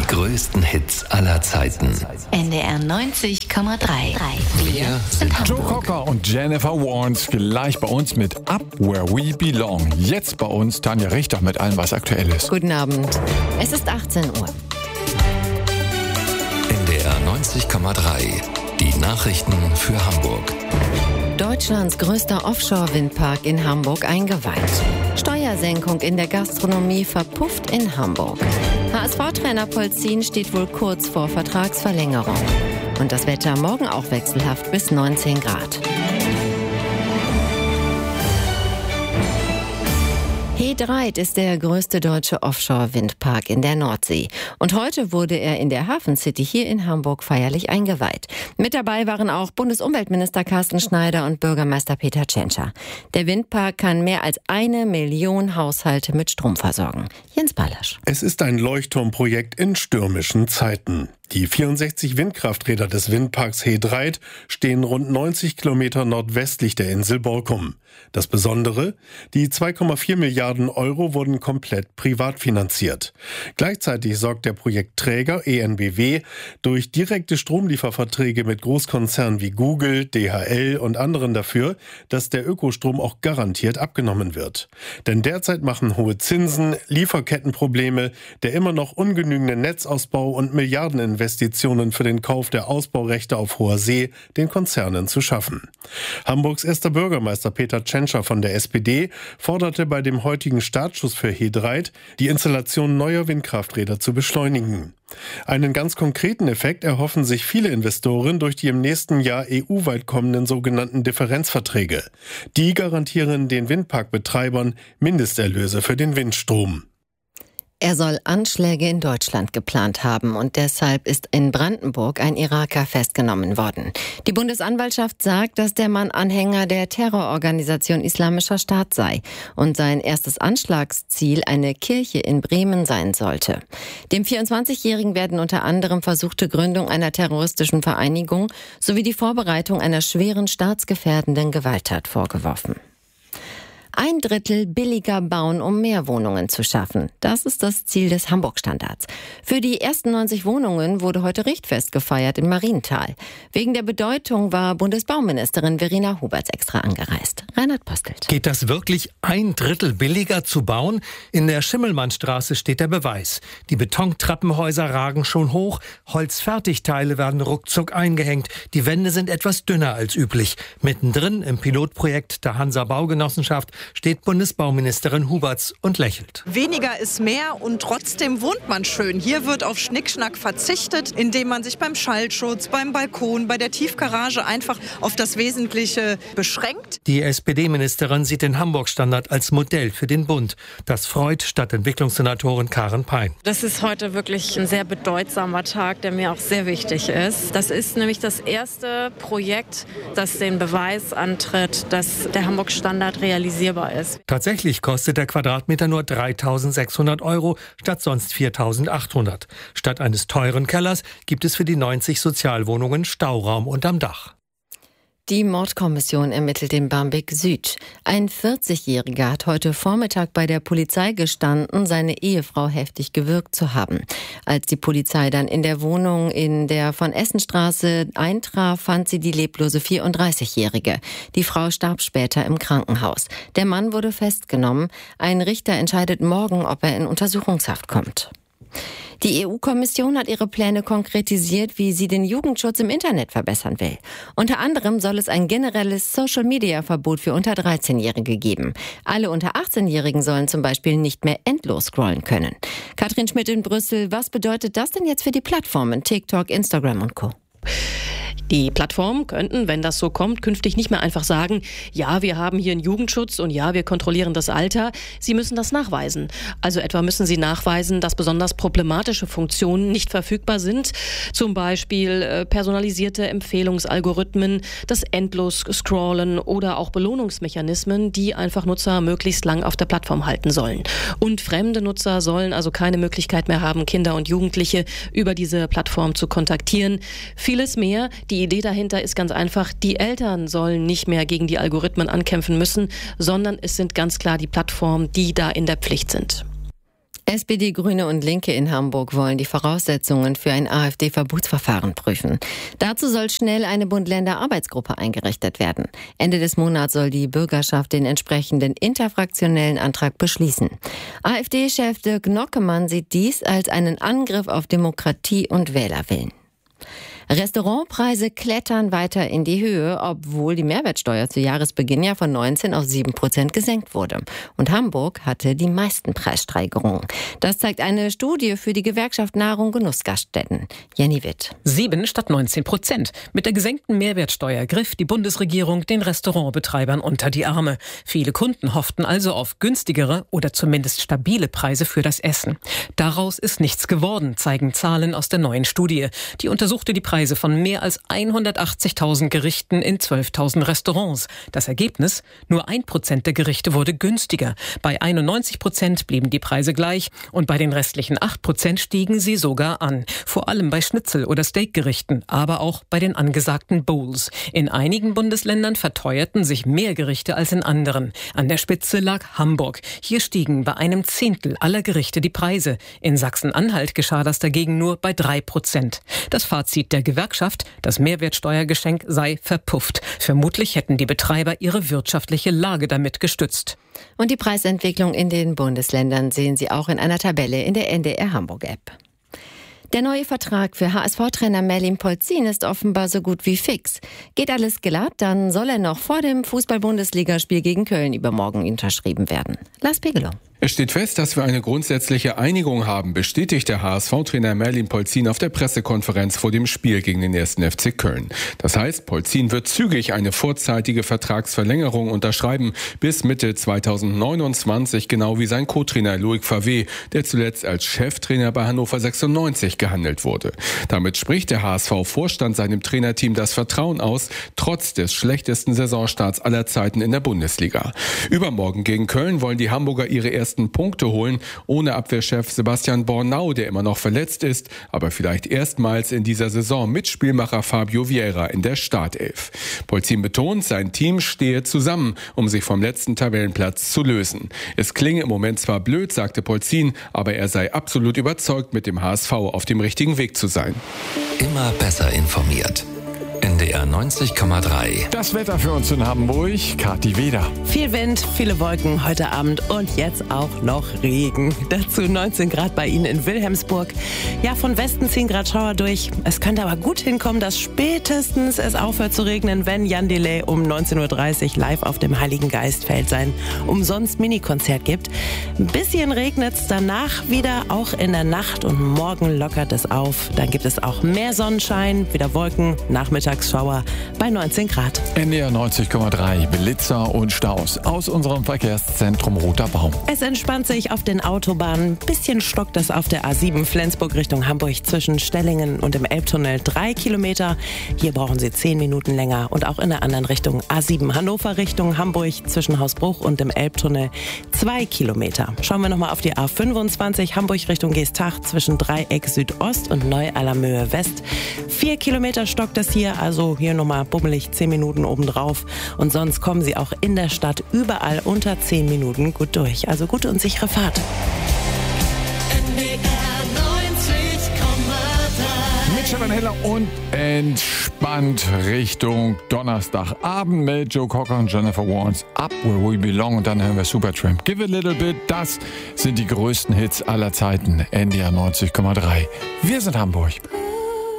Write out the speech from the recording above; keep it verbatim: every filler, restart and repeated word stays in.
Die größten Hits aller Zeiten. N D R neunzig Komma drei. Wir sind Joe Hamburg. Cocker und Jennifer Warnes gleich bei uns mit Up Where We Belong. Jetzt bei uns Tanja Richter mit allem, was aktuell ist. Guten Abend. Es ist achtzehn Uhr. N D R neunzig Komma drei. Die Nachrichten für Hamburg. Deutschlands größter Offshore-Windpark in Hamburg eingeweiht. Steuersenkung in der Gastronomie verpufft in Hamburg. H S V-Trainer Polzin steht wohl kurz vor Vertragsverlängerung. Und das Wetter morgen auch wechselhaft bis neunzehn Grad. He Dreiht ist der größte deutsche Offshore-Windpark in der Nordsee. Und heute wurde er in der Hafen City hier in Hamburg feierlich eingeweiht. Mit dabei waren auch Bundesumweltminister Carsten Schneider und Bürgermeister Peter Tschentscher. Der Windpark kann mehr als eine Million Haushalte mit Strom versorgen. Jens Balasch. Es ist ein Leuchtturmprojekt in stürmischen Zeiten. Die vierundsechzig Windkrafträder des Windparks He Dreiht stehen rund neunzig Kilometer nordwestlich der Insel Borkum. Das Besondere? Die zwei Komma vier Milliarden Euro wurden komplett privat finanziert. Gleichzeitig sorgt der Projektträger E N B W durch direkte Stromlieferverträge mit Großkonzernen wie Google, D H L und anderen dafür, dass der Ökostrom auch garantiert abgenommen wird. Denn derzeit machen hohe Zinsen, Lieferkettenprobleme, der immer noch ungenügende Netzausbau und Milliardeninvestitionen für den Kauf der Ausbaurechte auf hoher See den Konzernen zu schaffen. Hamburgs erster Bürgermeister Peter Tschentscher von der S P D forderte bei dem heutigen Startschuss für He Dreiht, die Installation neuer Windkrafträder zu beschleunigen. Einen ganz konkreten Effekt erhoffen sich viele Investoren durch die im nächsten Jahr E U-weit kommenden sogenannten Differenzverträge. Die garantieren den Windparkbetreibern Mindesterlöse für den Windstrom. Er soll Anschläge in Deutschland geplant haben und deshalb ist in Brandenburg ein Iraker festgenommen worden. Die Bundesanwaltschaft sagt, dass der Mann Anhänger der Terrororganisation Islamischer Staat sei und sein erstes Anschlagsziel eine Kirche in Bremen sein sollte. Dem vierundzwanzigjährigen werden unter anderem versuchte Gründung einer terroristischen Vereinigung sowie die Vorbereitung einer schweren staatsgefährdenden Gewalttat vorgeworfen. Ein Drittel billiger bauen, um mehr Wohnungen zu schaffen. Das ist das Ziel des Hamburg-Standards. Für die ersten neunzig Wohnungen wurde heute Richtfest gefeiert in Marienthal. Wegen der Bedeutung war Bundesbauministerin Verena Huberts extra angereist. Reinhard Postelt. Geht das wirklich ein Drittel billiger zu bauen? In der Schimmelmannstraße steht der Beweis. Die Betontreppenhäuser ragen schon hoch, Holzfertigteile werden ruckzuck eingehängt, die Wände sind etwas dünner als üblich. Mittendrin im Pilotprojekt der Hansa Baugenossenschaft steht Bundesbauministerin Huberts und lächelt. Weniger ist mehr und trotzdem wohnt man schön. Hier wird auf Schnickschnack verzichtet, indem man sich beim Schallschutz, beim Balkon, bei der Tiefgarage einfach auf das Wesentliche beschränkt. Die S P D-Ministerin sieht den Hamburg-Standard als Modell für den Bund. Das freut Stadtentwicklungssenatorin Karen Pein. Das ist heute wirklich ein sehr bedeutsamer Tag, der mir auch sehr wichtig ist. Das ist nämlich das erste Projekt, das den Beweis antritt, dass der Hamburg-Standard realisierbar ist. Tatsächlich kostet der Quadratmeter nur dreitausendsechshundert Euro statt sonst viertausendachthundert. Statt eines teuren Kellers gibt es für die neunzig Sozialwohnungen Stauraum unterm Dach. Die Mordkommission ermittelt in Barmbek Süd. Ein vierzigjähriger hat heute Vormittag bei der Polizei gestanden, seine Ehefrau heftig gewürgt zu haben. Als die Polizei dann in der Wohnung in der von Essenstraße eintraf, fand sie die leblose vierunddreißigjährige. Die Frau starb später im Krankenhaus. Der Mann wurde festgenommen. Ein Richter entscheidet morgen, ob er in Untersuchungshaft kommt. Die E U-Kommission hat ihre Pläne konkretisiert, wie sie den Jugendschutz im Internet verbessern will. Unter anderem soll es ein generelles Social-Media-Verbot für unter dreizehnjährige geben. Alle unter achtzehnjährigen sollen zum Beispiel nicht mehr endlos scrollen können. Katrin Schmidt in Brüssel, was bedeutet das denn jetzt für die Plattformen TikTok, Instagram und Co.? Die Plattformen könnten, wenn das so kommt, künftig nicht mehr einfach sagen, ja, wir haben hier einen Jugendschutz und ja, wir kontrollieren das Alter. Sie müssen das nachweisen. Also etwa müssen sie nachweisen, dass besonders problematische Funktionen nicht verfügbar sind. Zum Beispiel äh, personalisierte Empfehlungsalgorithmen, das Endlos-Scrollen oder auch Belohnungsmechanismen, die einfach Nutzer möglichst lang auf der Plattform halten sollen. Und fremde Nutzer sollen also keine Möglichkeit mehr haben, Kinder und Jugendliche über diese Plattform zu kontaktieren. Vieles mehr. Die Idee dahinter ist ganz einfach, die Eltern sollen nicht mehr gegen die Algorithmen ankämpfen müssen, sondern es sind ganz klar die Plattformen, die da in der Pflicht sind. S P D, Grüne und Linke in Hamburg wollen die Voraussetzungen für ein AfD-Verbotsverfahren prüfen. Dazu soll schnell eine Bund-Länder-Arbeitsgruppe eingerichtet werden. Ende des Monats soll die Bürgerschaft den entsprechenden interfraktionellen Antrag beschließen. AfD-Chef Dirk Nockemann sieht dies als einen Angriff auf Demokratie und Wählerwillen. Restaurantpreise klettern weiter in die Höhe, obwohl die Mehrwertsteuer zu Jahresbeginn ja von neunzehn auf sieben Prozent gesenkt wurde. Und Hamburg hatte die meisten Preissteigerungen. Das zeigt eine Studie für die Gewerkschaft Nahrung Genussgaststätten. Jenny Witt. Sieben statt neunzehn Prozent. Mit der gesenkten Mehrwertsteuer griff die Bundesregierung den Restaurantbetreibern unter die Arme. Viele Kunden hofften also auf günstigere oder zumindest stabile Preise für das Essen. Daraus ist nichts geworden, zeigen Zahlen aus der neuen Studie. Die untersuchte die Preise von mehr als hundertachtzigtausend Gerichten in zwölftausend Restaurants. Das Ergebnis? Nur ein Prozent der Gerichte wurde günstiger. Bei einundneunzig Prozent blieben die Preise gleich und bei den restlichen acht Prozent stiegen sie sogar an. Vor allem bei Schnitzel- oder Steakgerichten, aber auch bei den angesagten Bowls. In einigen Bundesländern verteuerten sich mehr Gerichte als in anderen. An der Spitze lag Hamburg. Hier stiegen bei einem Zehntel aller Gerichte die Preise. In Sachsen-Anhalt geschah das dagegen nur bei drei Prozent. Das Fazit der Gewerkschaft, das Mehrwertsteuergeschenk sei verpufft. Vermutlich hätten die Betreiber ihre wirtschaftliche Lage damit gestützt. Und die Preisentwicklung in den Bundesländern sehen Sie auch in einer Tabelle in der N D R Hamburg-App. Der neue Vertrag für H S V-Trainer Merlin Polzin ist offenbar so gut wie fix. Geht alles glatt, dann soll er noch vor dem Fußball-Bundesligaspiel gegen Köln übermorgen unterschrieben werden. Lars Pegelow. Es steht fest, dass wir eine grundsätzliche Einigung haben, bestätigt der H S V-Trainer Merlin Polzin auf der Pressekonferenz vor dem Spiel gegen den ersten F C Köln. Das heißt, Polzin wird zügig eine vorzeitige Vertragsverlängerung unterschreiben bis Mitte zweitausendneunundzwanzig, genau wie sein Co-Trainer Loic Favre, der zuletzt als Cheftrainer bei Hannover sechsundneunzig gehandelt wurde. Damit spricht der H S V-Vorstand seinem Trainerteam das Vertrauen aus, trotz des schlechtesten Saisonstarts aller Zeiten in der Bundesliga. Übermorgen gegen Köln wollen die Hamburger ihre ersten Punkte holen, ohne Abwehrchef Sebastian Bornau, der immer noch verletzt ist, aber vielleicht erstmals in dieser Saison mit Spielmacher Fabio Vieira in der Startelf. Polzin betont, sein Team stehe zusammen, um sich vom letzten Tabellenplatz zu lösen. Es klinge im Moment zwar blöd, sagte Polzin, aber er sei absolut überzeugt, mit dem H S V auf dem richtigen Weg zu sein. Immer besser informiert. N D R neunzig Komma drei. Das Wetter für uns in Hamburg, Kathi Weder. Viel Wind, viele Wolken heute Abend und jetzt auch noch Regen. Dazu neunzehn Grad bei Ihnen in Wilhelmsburg. Ja, von Westen ziehen gerade Schauer durch. Es könnte aber gut hinkommen, dass spätestens es aufhört zu regnen, wenn Jan Delay um neunzehn Uhr dreißig live auf dem Heiligen Geistfeld sein umsonst Mini-Konzert gibt. Ein bisschen regnet es danach wieder, auch in der Nacht, und morgen lockert es auf. Dann gibt es auch mehr Sonnenschein, wieder Wolken, Nachmittagsschauer bei neunzehn Grad. N D R neunzig Komma drei, Blitzer und Staus aus unserem Verkehrszentrum Roter Baum. Es entspannt sich auf den Autobahnen. Bisschen stockt es auf der A sieben Flensburg Richtung Hamburg zwischen Stellingen und dem Elbtunnel drei Kilometer. Hier brauchen Sie zehn Minuten länger. Und auch in der anderen Richtung A sieben Hannover Richtung Hamburg zwischen Hausbruch und dem Elbtunnel zwei Kilometer. Schauen wir nochmal auf die A fünfundzwanzig Hamburg Richtung Geestach zwischen Dreieck Südost und Neu-Allermöhe West. Vier Kilometer stockt es hier, also hier nochmal bummelig zehn Minuten obendrauf. Und sonst kommen Sie auch in der Stadt überall unter zehn Minuten gut durch. Also gute und sichere Fahrt. Mit Stefan Heller und entspannt Richtung Donnerstagabend mit Joe Cocker und Jennifer Warnes. Up Where We Belong, und dann hören wir Supertramp. Give a Little Bit, das sind die größten Hits aller Zeiten. N D R neunzig Komma drei. Wir sind Hamburg.